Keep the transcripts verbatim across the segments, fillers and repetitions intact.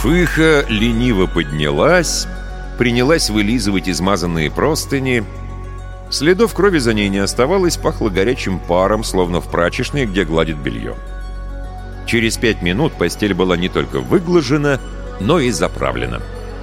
Фыха лениво поднялась, принялась вылизывать измазанные простыни. Следов крови за ней не оставалось, пахло горячим паром, словно в прачечной, где гладит белье. Через пять минут постель была не только выглажена, но и заправлена.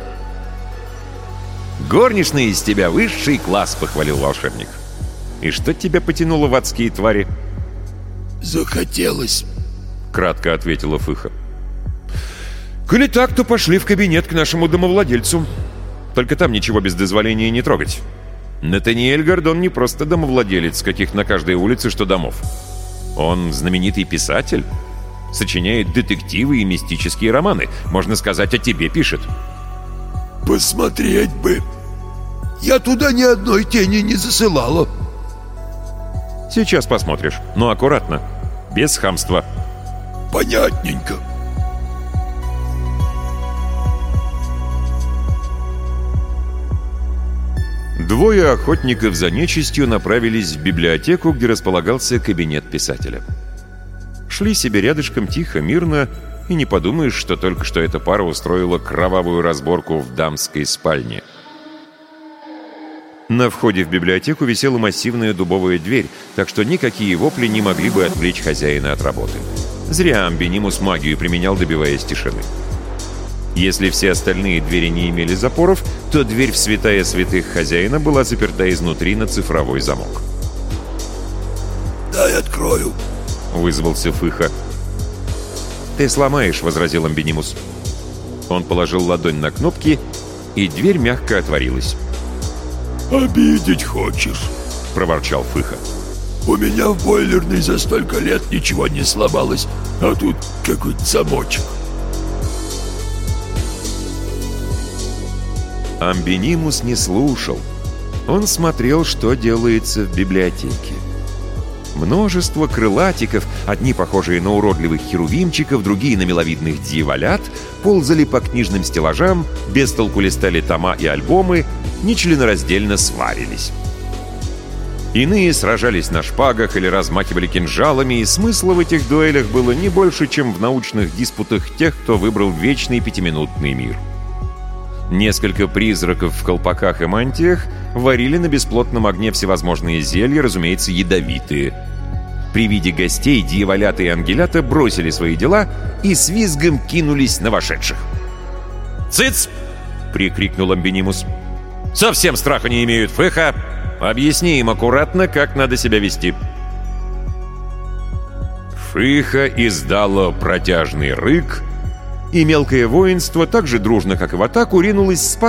«Горничная из тебя высший класс», — похвалил волшебник. «И что тебя потянуло в адские твари?» «Захотелось», — кратко ответила Фыха. «Коли так, то пошли в кабинет к нашему домовладельцу. Только там ничего без дозволения не трогать. Натаниэль Гордон не просто домовладелец, каких на каждой улице что домов. Он знаменитый писатель, сочиняет детективы и мистические романы. Можно сказать, о тебе пишет». «Посмотреть бы. Я туда ни одной тени не засылала». «Сейчас посмотришь, но аккуратно, без хамства». «Понятненько». Двое охотников за нечистью направились в библиотеку, где располагался кабинет писателя. Шли себе рядышком тихо, мирно, и не подумаешь, что только что эта пара устроила кровавую разборку в дамской спальне. На входе в библиотеку висела массивная дубовая дверь, так что никакие вопли не могли бы отвлечь хозяина от работы. Зря Амбинимус магию применял, добиваясь тишины. Если все остальные двери не имели запоров, то дверь в святая святых хозяина была заперта изнутри на цифровой замок. «Дай открою», — вызвался Фыха. «Ты сломаешь», — возразил Амбинимус. Он положил ладонь на кнопки, и дверь мягко отворилась. «Обидеть хочешь?» — проворчал Фыха. «У меня в бойлерной за столько лет ничего не сломалось, а тут какой-то замочек». Амбинимус не слушал. Он смотрел, что делается в библиотеке. Множество крылатиков, одни похожие на уродливых херувимчиков, другие на миловидных дьяволят, ползали по книжным стеллажам, без толку листали тома и альбомы, нечленораздельно сварились. Иные сражались на шпагах или размахивали кинжалами, и смысла в этих дуэлях было не больше, чем в научных диспутах тех, кто выбрал вечный пятиминутный мир. Несколько призраков в колпаках и мантиях варили на бесплотном огне всевозможные зелья, разумеется, ядовитые. При виде гостей дьяволята и ангелята бросили свои дела и с визгом кинулись на вошедших. «Цыц!» — прикрикнул Амбинимус. «Совсем страха не имеют, Фыха! Объясни им аккуратно, как надо себя вести». Фыха издала протяжный рык, и мелкое воинство так же дружно, как и в атаку, ринулось спасать